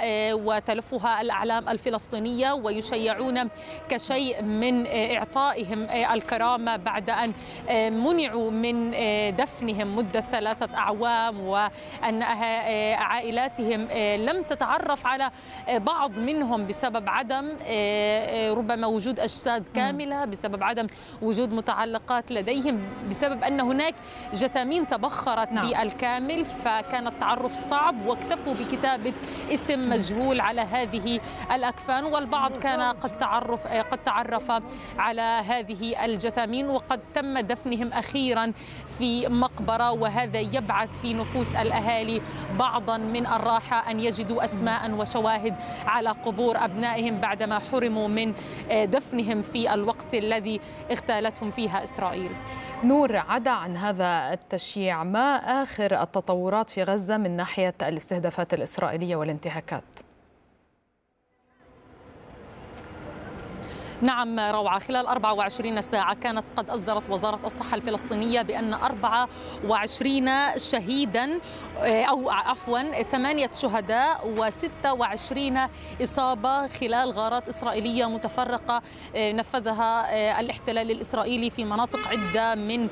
وتلفها الأعلام الفلسطينية ويشيعون كشيء من إعطائهم الكرامة بعد أن منعوا من دفنهم مدة 3 أعوام، وأن عائلاتهم لم تتعرف على بعض منهم بسبب عدم ربما وجود أجساد كاملة، بسبب عدم وجود متعلقات لديهم، بسبب أن هناك جثامين تبخرت بالكامل، فكان التعرف صعب واكتفوا بكتابة اسم مجهول على هذه الأكفان. والبعض كان قد تعرف على هذه الجثامين وقد تم دفنهم أخيرا في مقبرة، وهذا يبعث في نفوس الأهالي بعضا من الراحة أن يجدوا أسماء وشواهد على قبور أبنائهم بعدما حرموا من دفنهم في الوقت الذي اغتالتهم فيها إسرائيل. نور، عدا عن هذا التشييع، ما آخر التطورات في غزة من ناحية الاستهدافات الإسرائيلية والانتهاكات؟ نعم روعة، خلال 24 ساعة كانت قد أصدرت وزارة الصحة الفلسطينية بأن 24 شهيدا أو عفوا 8 شهداء و26 إصابة خلال غارات إسرائيلية متفرقة نفذها الاحتلال الإسرائيلي في مناطق عدة من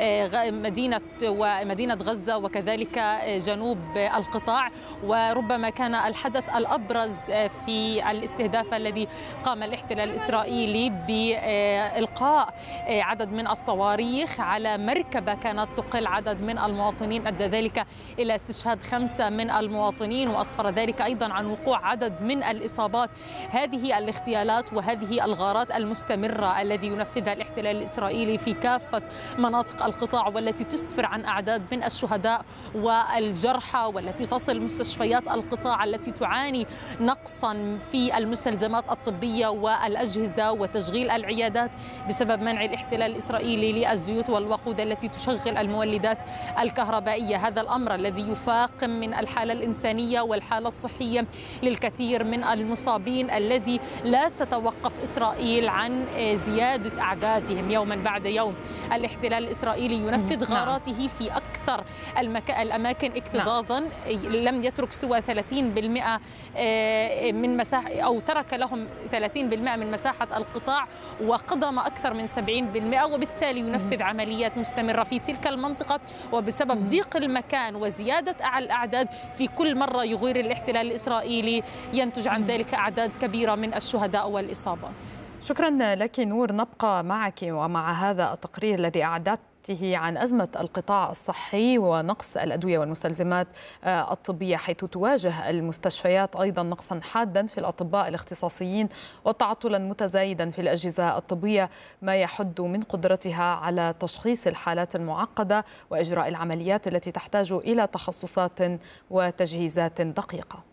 مدينة غزة وكذلك جنوب القطاع. وربما كان الحدث الأبرز في الاستهداف الذي قام الاحتلال الإسرائيلي بإلقاء عدد من الصواريخ على مركبة كانت تقل عدد من المواطنين، أدى ذلك إلى استشهاد 5 من المواطنين، وأسفر ذلك أيضا عن وقوع عدد من الإصابات. هذه الاغتيالات وهذه الغارات المستمرة الذي ينفذها الاحتلال الإسرائيلي في كافة مناطق القطاع، والتي تسفر عن أعداد من الشهداء والجرحى، والتي تصل مستشفيات القطاع التي تعاني نقصا في المستلزمات الطبية والأجهزة وتشغيل العيادات بسبب منع الاحتلال الإسرائيلي للزيوت والوقود التي تشغل المولدات الكهربائية. هذا الأمر الذي يفاقم من الحالة الإنسانية والحالة الصحية للكثير من المصابين، الذي لا تتوقف إسرائيل عن زيادة أعدادهم يوما بعد يوم. الاحتلال الإسرائيلي ينفذ غاراته في أكثر الأماكن اكتظاظا، لم يترك سوى 30% من مساحة، أو ترك لهم 30% من مساحة القطاع وقضم أكثر من 70%، وبالتالي ينفذ عمليات مستمرة في تلك المنطقة. وبسبب ضيق المكان وزيادة الأعداد في كل مرة يغير الاحتلال الإسرائيلي ينتج عن ذلك أعداد كبيرة من الشهداء والإصابات. شكرا لك نور، نبقى معك ومع هذا التقرير الذي أعدته عن أزمة القطاع الصحي ونقص الأدوية والمستلزمات الطبية، حيث تواجه المستشفيات أيضا نقصا حادا في الأطباء الاختصاصيين وتعطلا متزايدا في الأجهزة الطبية، ما يحد من قدرتها على تشخيص الحالات المعقدة وإجراء العمليات التي تحتاج إلى تخصصات وتجهيزات دقيقة.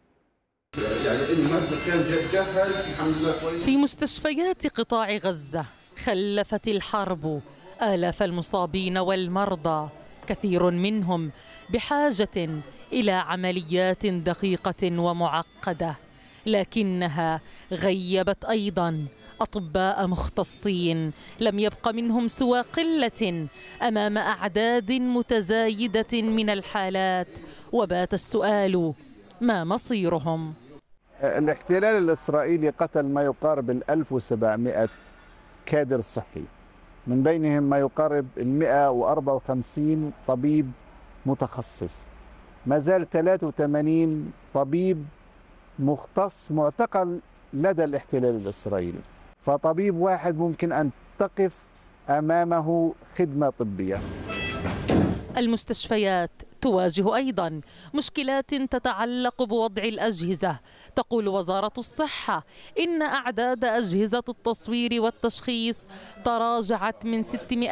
في مستشفيات قطاع غزة خلفت الحرب آلاف المصابين والمرضى، كثير منهم بحاجة إلى عمليات دقيقة ومعقدة، لكنها غيبت أيضا أطباء مختصين لم يبق منهم سوى قلة أمام أعداد متزايدة من الحالات. وبات السؤال: ما مصيرهم؟ الاحتلال الإسرائيلي قتل ما يقارب 1700 كادر صحي، من بينهم ما يقارب 154 طبيب متخصص. ما زال 83 طبيب مختص معتقل لدى الاحتلال الإسرائيلي، فطبيب واحد ممكن أن تقف أمامه خدمة طبية. المستشفيات تواجه أيضا مشكلات تتعلق بوضع الأجهزة. تقول وزارة الصحة إن أعداد أجهزة التصوير والتشخيص تراجعت من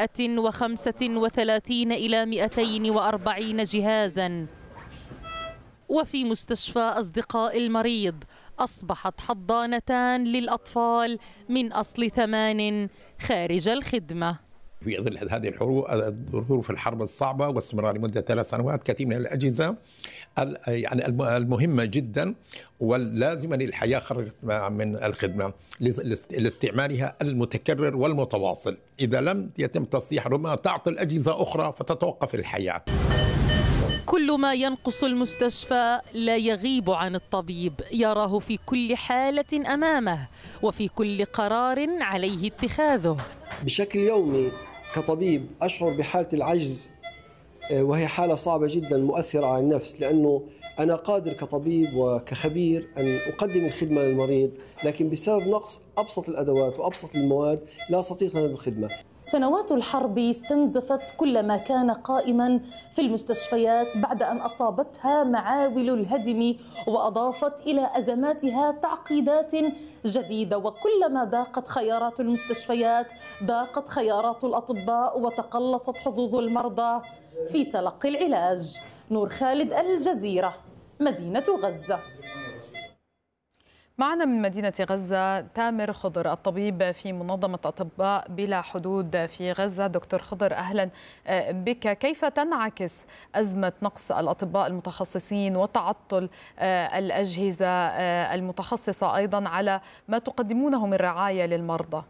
635 إلى 240 جهازا. وفي مستشفى أصدقاء المريض أصبحت حضانتان للأطفال من أصل 8 خارج الخدمة. في ظل هذه الظروف الحرب الصعبة واستمرار لمدة 3 سنوات، كثير من الأجهزة يعني المهمة جدا واللازمة للحياة خرجت من الخدمة لاستعمالها المتكرر والمتواصل. إذا لم يتم تصليح ربما تعطل أجهزة أخرى فتتوقف الحياة. كل ما ينقص المستشفى لا يغيب عن الطبيب، يراه في كل حالة أمامه وفي كل قرار عليه اتخاذه. بشكل يومي كطبيب أشعر بحالة العجز، وهي حالة صعبة جدا مؤثرة على النفس، لأنه أنا قادر كطبيب وكخبير أن أقدم الخدمة للمريض، لكن بسبب نقص أبسط الأدوات وأبسط المواد لا أستطيع أن الخدمة. سنوات الحرب استنزفت كل ما كان قائما في المستشفيات بعد أن أصابتها معاول الهدم، وأضافت إلى أزماتها تعقيدات جديدة. وكلما ضاقت خيارات المستشفيات ضاقت خيارات الأطباء وتقلصت حظوظ المرضى في تلقي العلاج. نور خالد، الجزيرة، مدينة غزة. معنا من مدينة غزة تامر خضر، الطبيب في منظمة أطباء بلا حدود في غزة. دكتور خضر، أهلا بك. كيف تنعكس أزمة نقص الأطباء المتخصصين وتعطل الأجهزة المتخصصة أيضا على ما تقدمونه من رعاية للمرضى؟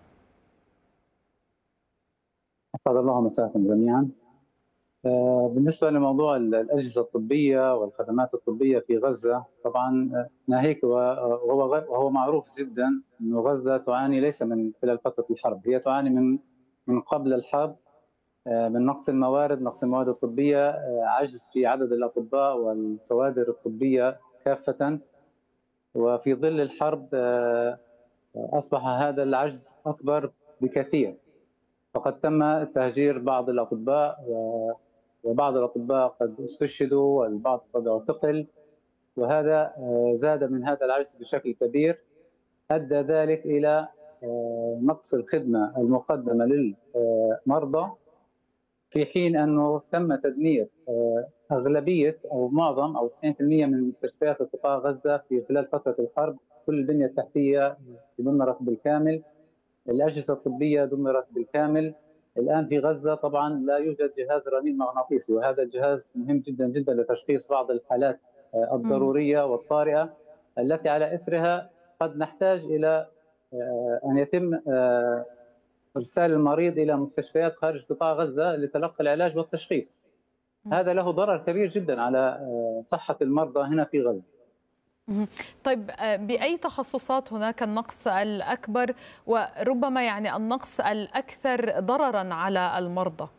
أسعد الله مساءكم جميعا. بالنسبة لموضوع الأجهزة الطبية والخدمات الطبية في غزة، طبعا ناهيك وهو معروف جدا أن غزة تعاني ليس من خلال فترة الحرب، هي تعاني من قبل الحرب، من نقص الموارد، نقص المواد الطبية، عجز في عدد الأطباء والكوادر الطبية كافة. وفي ظل الحرب أصبح هذا العجز أكبر بكثير، فقد تم تهجير بعض الأطباء وبعض الأطباء قد استشهدوا والبعض قد اعتقل، وهذا زاد من هذا العجز بشكل كبير. أدى ذلك إلى نقص الخدمة المقدمة للمرضى، في حين أنه تم تدمير أغلبية أو معظم أو 90% من مستشفيات قطاع غزة في خلال فترة الحرب. كل البنية التحتية دمرت بالكامل، الأجهزة الطبية دمرت بالكامل. الآن في غزة طبعا لا يوجد جهاز رنين مغناطيسي، وهذا الجهاز مهم جدا جدا لتشخيص بعض الحالات الضرورية والطارئة التي على إثرها قد نحتاج إلى أن يتم إرسال المريض إلى مستشفيات خارج قطاع غزة لتلقي العلاج والتشخيص. هذا له ضرر كبير جدا على صحة المرضى هنا في غزة. طيب، بأي تخصصات هناك النقص الأكبر وربما يعني النقص الأكثر ضررا على المرضى؟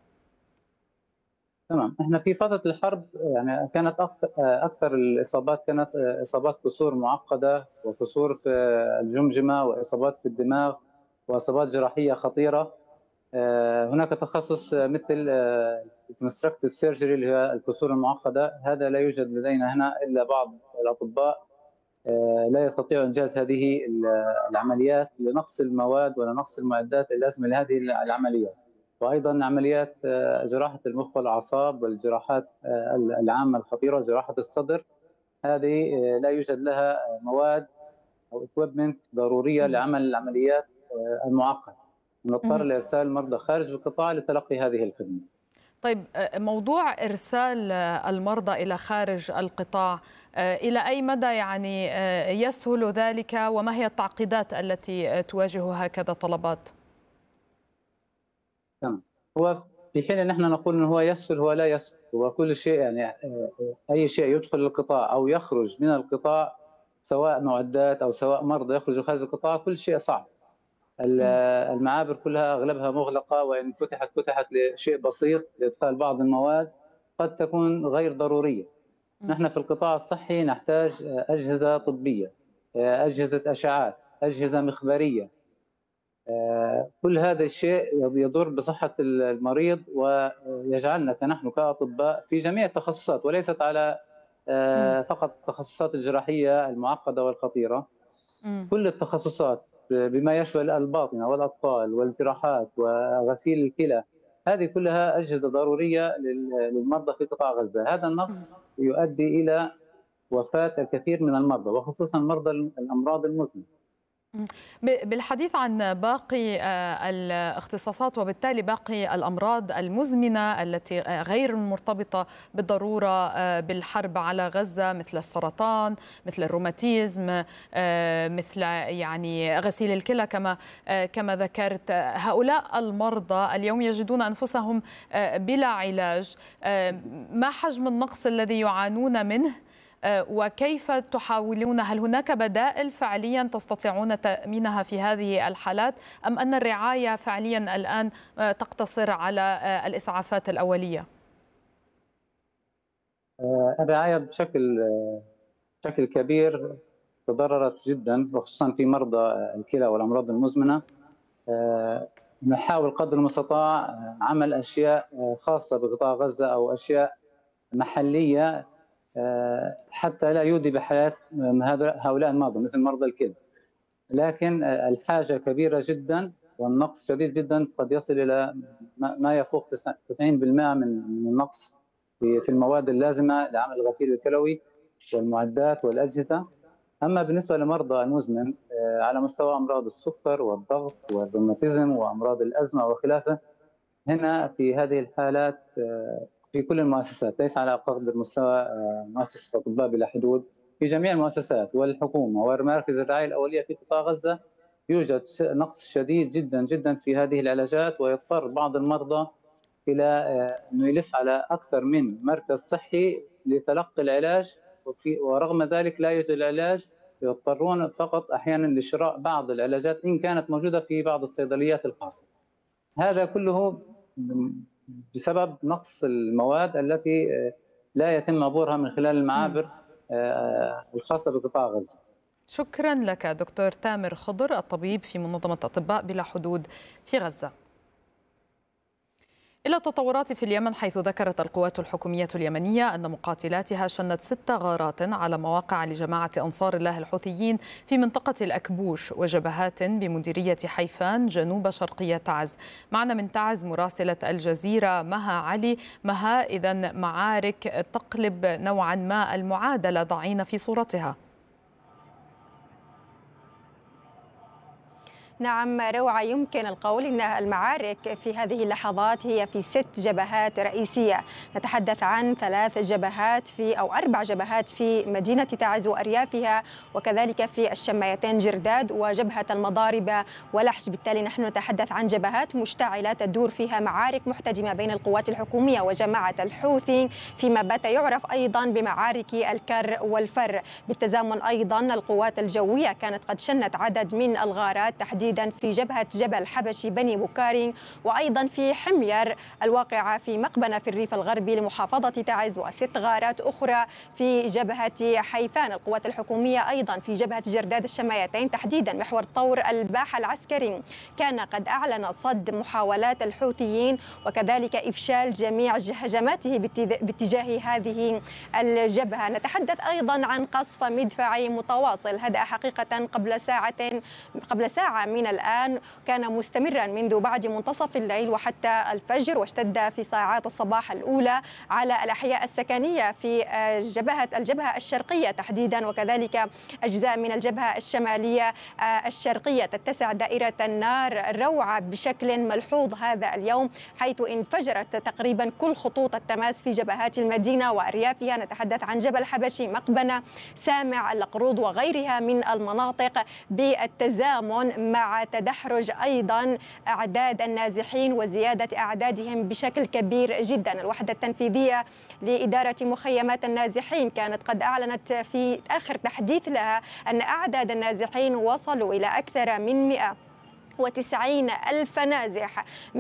تمام، احنا في فترة الحرب يعني كانت أكثر الإصابات كانت إصابات كسور معقدة وكسور في الجمجمة وإصابات في الدماغ وإصابات جراحية خطيرة. هناك تخصص مثل reconstructive surgery اللي هي الكسور المعقدة، هذا لا يوجد لدينا هنا إلا بعض الأطباء لا يستطيعوا إنجاز هذه العمليات لنقص المواد ولنقص المعدات اللازمة لهذه العمليات. وأيضا عمليات جراحة المخ والأعصاب والجراحات العامة الخطيرة وجراحة الصدر، هذه لا يوجد لها مواد أو equipment ضرورية لعمل العمليات المعقدة، نضطر لإرسال المرضى خارج القطاع لتلقي هذه الخدمة. طيب، موضوع إرسال المرضى إلى خارج القطاع إلى أي مدى يعني يسهل ذلك، وما هي التعقيدات التي تواجه هكذا طلبات؟ تمام، هو في حين ان احنا نقول انه هو يسهل، هو لا يسهل. هو كل شيء يعني اي شيء يدخل القطاع او يخرج من القطاع، سواء معدات او سواء مرضى يخرجوا خارج القطاع، كل شيء صعب. المعابر كلها اغلبها مغلقه، وان فتحت لشيء بسيط لادخال بعض المواد قد تكون غير ضروريه. نحن في القطاع الصحي نحتاج اجهزه طبيه، اجهزه اشعاعات، اجهزه مخبريه. كل هذا الشيء يضر بصحة المريض ويجعلنا كنحن كأطباء في جميع التخصصات، وليست على فقط التخصصات الجراحية المعقدة والخطيرة. كل التخصصات بما يشمل الباطنة والأطفال والجراحات وغسيل الكلى، هذه كلها أجهزة ضرورية للمرضى في قطاع غزة. هذا النقص يؤدي إلى وفاة الكثير من المرضى، وخصوصا مرضى الأمراض المزمنة. بالحديث عن باقي الاختصاصات وبالتالي باقي الأمراض المزمنة التي غير مرتبطة بالضرورة بالحرب على غزة، مثل السرطان، مثل الروماتيزم، مثل يعني غسيل الكلى كما ذكرت، هؤلاء المرضى اليوم يجدون أنفسهم بلا علاج. ما حجم النقص الذي يعانون منه وكيف تحاولون؟ هل هناك بدائل فعليا تستطيعون تأمينها في هذه الحالات أم أن الرعاية فعليا الآن تقتصر على الإسعافات الأولية؟ الرعاية بشكل كبير تضررت جدا، وخصوصا في مرضى الكلى والأمراض المزمنة. نحاول قدر المستطاع عمل أشياء خاصة بقطاع غزة أو أشياء محلية حتى لا يؤدي بحياة هؤلاء المرضى مثل مرضى الكلى. لكن الحاجة كبيرة جدا والنقص شديد جدا، قد يصل إلى ما يفوق 90% من النقص في المواد اللازمة لعمل الغسيل الكلوي والمعدات والأجهزة. أما بالنسبة لمرضى المزمن على مستوى أمراض السكر والضغط والروماتيزم وأمراض الأزمة وخلافه، هنا في هذه الحالات في كل المؤسسات، ليس على قدر مستوى مؤسسة أطباء بلا حدود، في جميع المؤسسات والحكومة ومراكز الرعاية الأولية في قطاع غزة يوجد نقص شديد جدا جدا في هذه العلاجات، ويضطر بعض المرضى إلى أنه يلف على أكثر من مركز صحي لتلقي العلاج، ورغم ذلك لا يوجد العلاج، يضطرون فقط أحيانا لشراء بعض العلاجات إن كانت موجودة في بعض الصيدليات الخاصة. هذا كله بسبب نقص المواد التي لا يتم عبورها من خلال المعابر الخاصة بقطاع غزة. شكرا لك دكتور تامر خضر، الطبيب في منظمة أطباء بلا حدود في غزة. إلى التطورات في اليمن، حيث ذكرت القوات الحكومية اليمنية أن مقاتلاتها شنت 6 غارات على مواقع لجماعة أنصار الله الحوثيين في منطقة الأكبوش وجبهات بمديرية حيفان جنوب شرقية تعز. معنا من تعز مراسلة الجزيرة مها علي. مها، إذن معارك تقلب نوعا ما المعادلة، ضعينا في صورتها. نعم روعة، يمكن القول أن المعارك في هذه اللحظات هي في 6 جبهات رئيسية. نتحدث عن 3 جبهات أو 4 جبهات في مدينة تعز وأريافها، وكذلك في الشمايتين جرداد وجبهة المضاربة ولحج. بالتالي نحن نتحدث عن جبهات مشتعلة تدور فيها معارك محتدمة بين القوات الحكومية وجماعة الحوثي، فيما بات يعرف أيضا بمعارك الكر والفر. بالتزامن أيضا القوات الجوية كانت قد شنت عدد من الغارات، تحديدا في جبهة جبل حبشي بني بوكاري، وأيضا في حمير الواقعة في مقبنة في الريف الغربي لمحافظة تعز، و6 غارات أخرى في جبهة حيفان. القوات الحكومية أيضا في جبهة جرداد الشمايتين، تحديدا محور طور الباحة العسكري، كان قد أعلن صد محاولات الحوثيين وكذلك إفشال جميع هجماته باتجاه هذه الجبهة. نتحدث أيضا عن قصف مدفعي متواصل هدأ حقيقة قبل ساعة من الآن، كان مستمرا منذ بعد منتصف الليل وحتى الفجر، واشتد في ساعات الصباح الأولى على الأحياء السكنية في الجبهة الشرقية تحديدا، وكذلك أجزاء من الجبهة الشمالية الشرقية. تتسع دائرة النار الروعة بشكل ملحوظ هذا اليوم، حيث انفجرت تقريبا كل خطوط التماس في جبهات المدينة وأريافها. نتحدث عن جبل حبشي، مقبنة، سامع، القروض وغيرها من المناطق، بالتزامن مع تدحرج أيضا أعداد النازحين وزيادة أعدادهم بشكل كبير جدا. الوحدة التنفيذية لإدارة مخيمات النازحين كانت قد أعلنت في آخر تحديث لها أن أعداد النازحين وصلوا إلى أكثر من 190,000 نازح.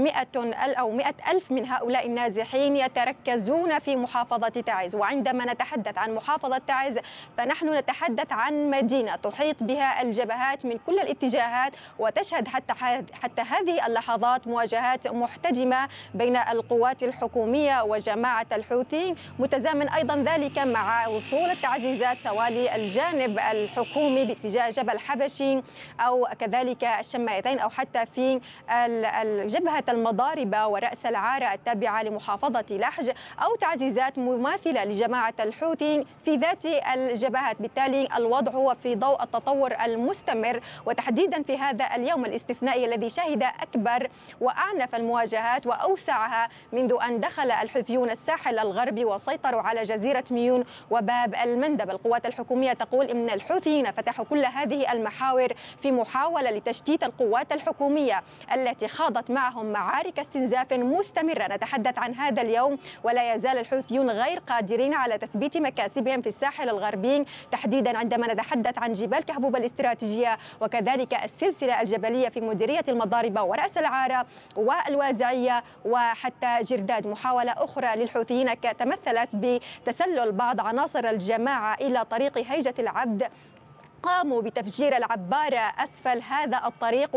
100,000 من هؤلاء النازحين يتركزون في محافظة تعز. وعندما نتحدث عن محافظة تعز فنحن نتحدث عن مدينة تحيط بها الجبهات من كل الاتجاهات، وتشهد حتى هذه اللحظات مواجهات محتدمة بين القوات الحكومية وجماعة الحوثي، متزامن أيضا ذلك مع وصول التعزيزات سواء الجانب الحكومي باتجاه جبل حبشي أو كذلك الشمايتين أو حتى في جبهة المضاربة ورأس العارة التابعة لمحافظة لحج، أو تعزيزات مماثلة لجماعة الحوثي في ذات الجبهات. بالتالي الوضع هو في ضوء التطور المستمر، وتحديدا في هذا اليوم الاستثنائي الذي شهد أكبر وأعنف المواجهات وأوسعها منذ أن دخل الحوثيون الساحل الغربي وسيطروا على جزيرة ميون وباب المندب. القوات الحكومية تقول إن الحوثيين فتحوا كل هذه المحاور في محاولة لتشتيت القوات الحكومية التي خاضت معهم معارك استنزاف مستمرة. نتحدث عن هذا اليوم ولا يزال الحوثيون غير قادرين على تثبيت مكاسبهم في الساحل الغربي، تحديدا عندما نتحدث عن جبال كهبوب الاستراتيجية وكذلك السلسلة الجبلية في مديرية المضاربة ورأس العارة والوازعية وحتى جرداد. محاولة أخرى للحوثيين تمثلت بتسلل بعض عناصر الجماعة إلى طريق هيجة العبد، قاموا بتفجير العبارة أسفل هذا الطريق